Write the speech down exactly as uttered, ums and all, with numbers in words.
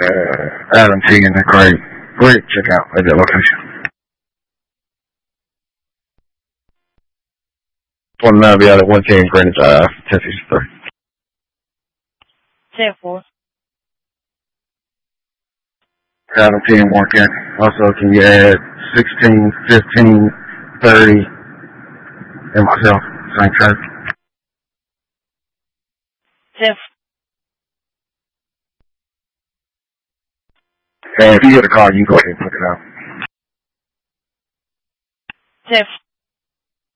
Uh, Adam T in the great, great checkout at that location. One nine be out at one ten Greenwich Drive, ten sixty-three. ten four. Adam T in Warren County. Also, can you add sixteen, fifteen, thirty, and myself, same traffic? ten. And if you get a car, you can go ahead and put it out. ten.